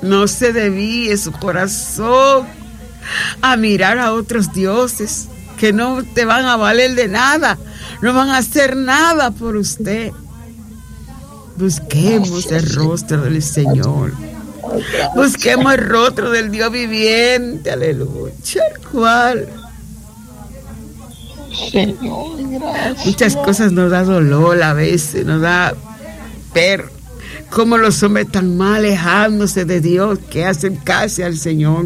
no se desvíe su corazón a mirar a otros dioses que no te van a valer de nada, no van a hacer nada por usted. Busquemos el rostro del Señor. Busquemos el rostro del Dios viviente. Aleluya. ¿Cuál? Señor, gracias. Muchas cosas nos da dolor a veces, nos da ver cómo los hombres están más alejándose de Dios que hacen casi al Señor.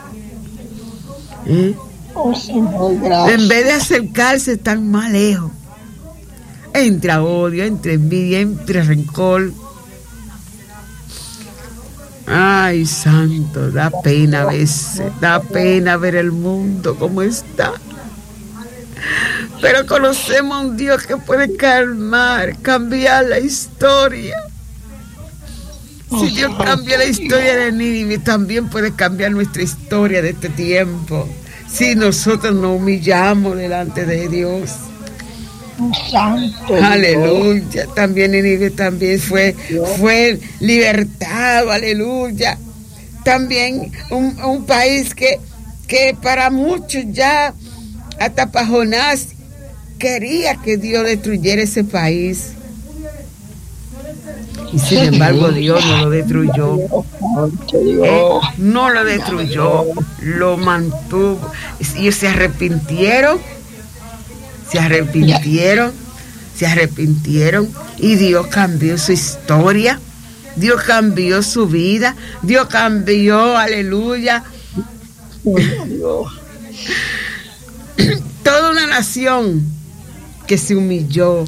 Oh, Señor, gracias. En vez de acercarse, están más lejos. Entre odio, entre envidia, entre rencor. Ay, santo, da pena a veces, da pena ver el mundo como está. Pero conocemos a un Dios que puede calmar, cambiar la historia. Si Dios cambia la historia de Nínive, también puede cambiar nuestra historia de este tiempo. Si nosotros nos humillamos delante de Dios. Santo Aleluya. Dios. También Nínive también fue libertado. Aleluya. También un país que para muchos ya, hasta para Jonás, quería que Dios destruyera ese país. Y sin embargo Dios no lo destruyó. No lo destruyó, lo mantuvo. Ellos se arrepintieron y Dios cambió su historia. Dios cambió su vida. Dios cambió, aleluya. Toda una nación que se humilló,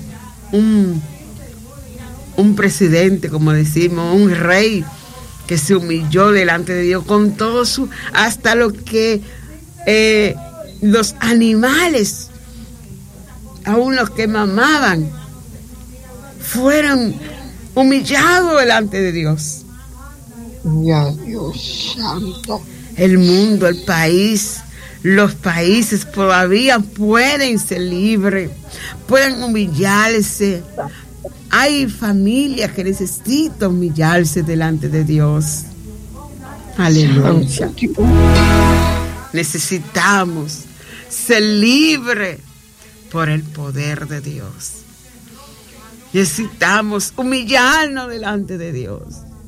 un presidente, como decimos, un rey que se humilló delante de Dios con todo su, hasta lo que los animales, aún los que mamaban, fueron humillados delante de Dios. Ya, Dios santo. El mundo, el país, los países todavía pueden ser libres, pueden humillarse. Hay familias que necesitan humillarse delante de Dios. Aleluya. Necesitamos ser libres por el poder de Dios. Necesitamos humillarnos delante de Dios.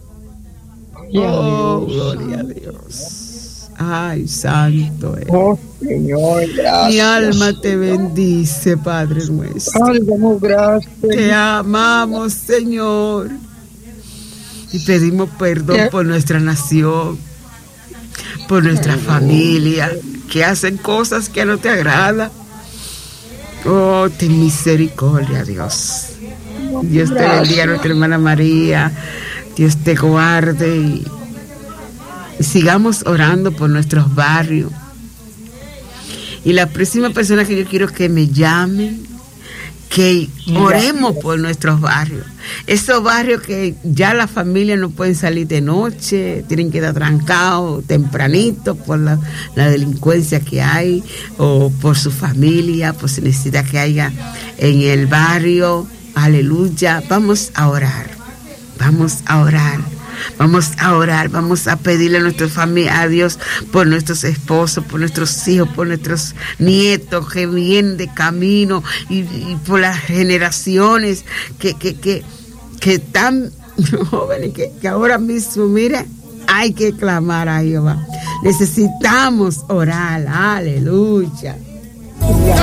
Oh, gloria a Dios. Ay, santo es. Oh, Señor, gracias. Mi alma te bendice, Padre nuestro. Gracias. Te amamos, Señor. Y pedimos perdón por nuestra nación, por nuestra familia, que hacen cosas que no te agradan. Oh, ten misericordia, Dios. Dios te bendiga, nuestra hermana María. Dios te guarde y sigamos orando por nuestros barrios. Y la próxima persona que yo quiero que me llamen, que oremos por nuestros barrios. Esos barrios que ya las familias no pueden salir de noche, tienen que estar trancados tempranito por la delincuencia que hay, o por su familia, por su necesidad que haya en el barrio. Aleluya. Vamos a orar. Vamos a orar. Vamos a orar, vamos a pedirle a nuestra familia, a Dios, por nuestros esposos, por nuestros hijos, por nuestros nietos que vienen de camino y por las generaciones que están jóvenes, que ahora mismo, mire, hay que clamar a Jehová. Necesitamos orar, aleluya.